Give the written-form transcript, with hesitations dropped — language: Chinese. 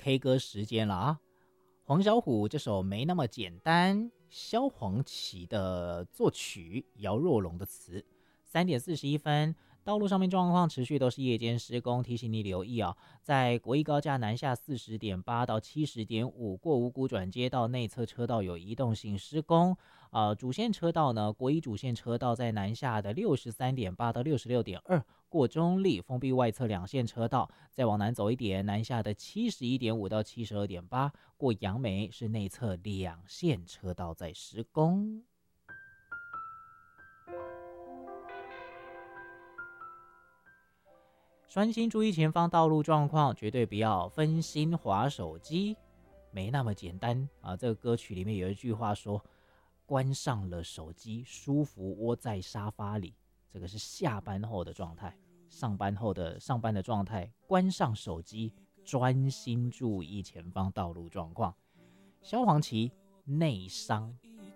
K 歌时间了啊！黄小琥这首没那么简单，萧煌奇的作曲，姚若龙的词。3:41，道路上面状况持续都是夜间施工，提醒你留意啊。在国一高架南下40.8到70.5过五股转接道内侧车道有移动性施工，主线车道呢，国一主线车道在南下的63.8到66.2过中立封闭外侧两线车道，再往南走一点，南下的71.5到72.8过杨梅是内侧两线车道在施工。专心注意前方道路状况，绝对不要分心滑手机，没那么简单啊！这个歌曲里面有一句话说：“关上了手机，舒服窝在沙发里。”这个是下班后的状态，上班的状态，关上手机，专心注意前方道路状况。萧煌奇内伤